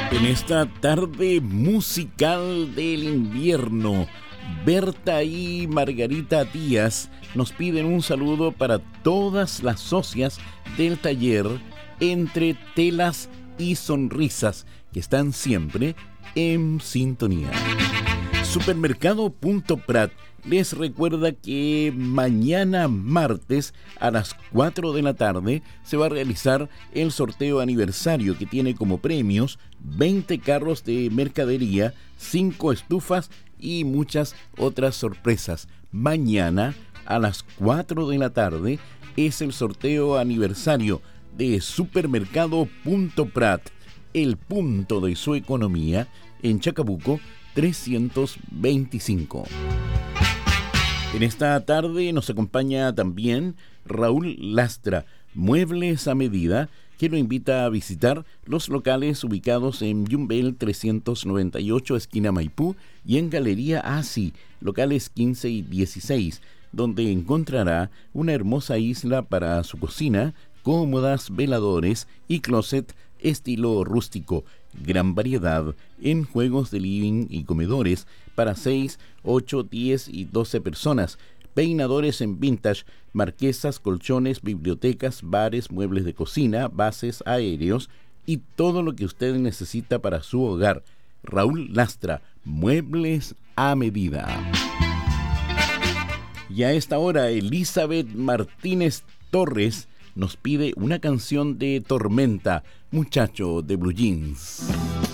En esta tarde musical del invierno, Berta y Margarita Díaz nos piden un saludo para todas las socias del taller Entre Telas y Sonrisas, que están siempre en sintonía. Supermercado Punto Prat les recuerda que mañana martes a las 4 de la tarde se va a realizar el sorteo aniversario, que tiene como premios 20 carros de mercadería, 5 estufas y muchas otras sorpresas. Mañana a las 4 de la tarde es el sorteo aniversario de Supermercado Punto Prat, el punto de su economía, en Chacabuco 325. En esta tarde nos acompaña también Raúl Lastra, Muebles a Medida, que lo invita a visitar los locales ubicados en Yumbel 398, esquina Maipú, y en Galería Asi, locales 15 y 16, donde encontrará una hermosa isla para su cocina, cómodas, veladores y closet estilo rústico. Gran variedad en juegos de living y comedores para 6, 8, 10 y 12 personas. Peinadores en vintage, marquesas, colchones, bibliotecas, bares, muebles de cocina, bases aéreos y todo lo que usted necesita para su hogar. Raúl Lastra, Muebles a Medida. Y a esta hora, Elizabeth Martínez Torres nos pide una canción de Tormenta, Muchacho de Blue Jeans.